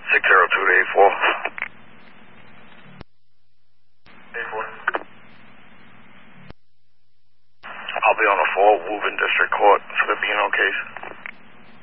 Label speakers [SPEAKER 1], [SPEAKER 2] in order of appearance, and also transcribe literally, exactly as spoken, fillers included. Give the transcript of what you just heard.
[SPEAKER 1] six zero two to eight four. eight four. I'll be on the four, Woburn District Court for the Beano case.